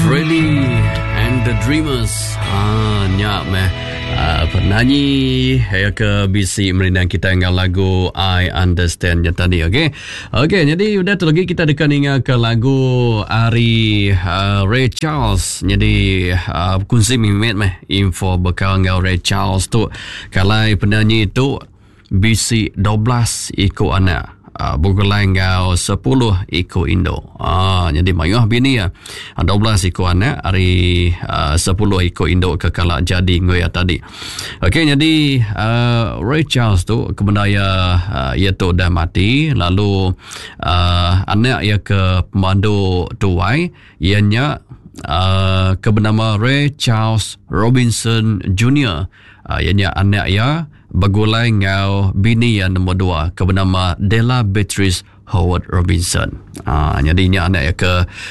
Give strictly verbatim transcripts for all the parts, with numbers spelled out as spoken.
Freddie and the Dreamers. Ah, nyak meh. Uh, penyanyi ya ke bisi merindang kita dengan lagu I Understand yang tadi. Okey. Okey, jadi udah tu lagi kita dekat ingat ke lagu Ari uh, Ray Charles. Jadi uh, kunci mimet meh info bekal dengan Ray Charles tu. Kalau penyanyi tu bisi dua belas ikut anak. Uh, Bugulai ngau sepuluh ikut Indo. Ah, jadi mayuh bini ya. dua belas ikut anak, hari uh, sepuluh ikut Indo ke kalak jadi ngoya tadi. Okey, jadi uh, Ray Charles tu kebendaya uh, ia tu dah mati, lalu uh, anak ia ke pemandu tuai ianya uh, kebernama Ray Charles Robinson Junior Uh, ianya anak ia bergulai ngau bini yang nombor dua kebernama Della Beatrice Howard Robinson. Ah, jadi ini anak ya ke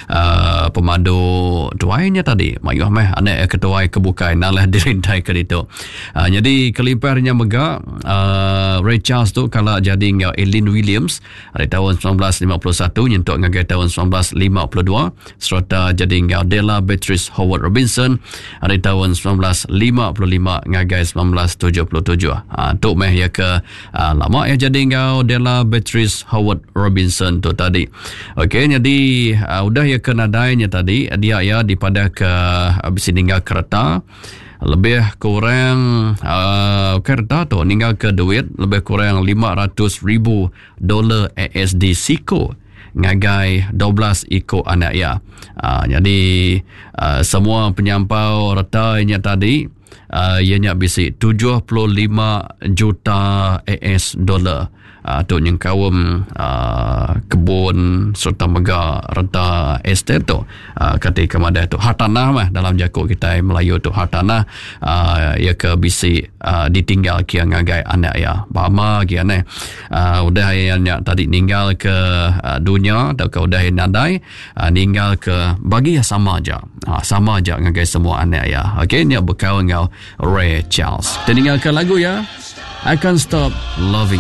uh, pemandu tuainya tadi. Mayuh meh anak ya ke tuai kebukai nalah dirintai ke itu. Uh, jadi keliparnya mega uh, Ray Charles tu kalau jadi ngau Eileen Williams dari tahun sembilan belas lima puluh satu nyentuk ngagai tahun sembilan belas lima puluh dua serta jadi ngau Della Beatrice Howard Robinson dari tahun sembilan belas lima puluh lima ngagai sembilan belas tujuh puluh tujuh. Ah, uh, tu meh ya ke uh, lama ya jadi ngau Della Beatrice Howard Robinson tu tadi. Okey, jadi uh, udah ya ke nadainya tadi dia ya daripada ke habis meninggal kereta lebih kurang uh, kereta tu meninggal ke duit lebih kurang lima ratus ribu dolar A S D siko ngagai dua belas ikut anak ya. Uh, jadi uh, semua penyampau retanya tadi uh, ianya bisi tujuh puluh lima juta A S dolar. Uh, tu yang kawum uh, kebun serta mega renta estate tu uh, ketika madai tu hartanah mah dalam jakuk kita Melayu tu hartanah uh, ya ke bisi uh, ditinggal kia ngagai anak ya bama kia ne uh, udah yang tadi ninggal ke uh, dunia atau ke udah nadai uh, ninggal ke bagi ya sama aja uh, sama aja ngagai semua anak ya. Okey, ni bekal ngau Ray Charles. Kita ninggal ke lagu ya I Can't Stop Loving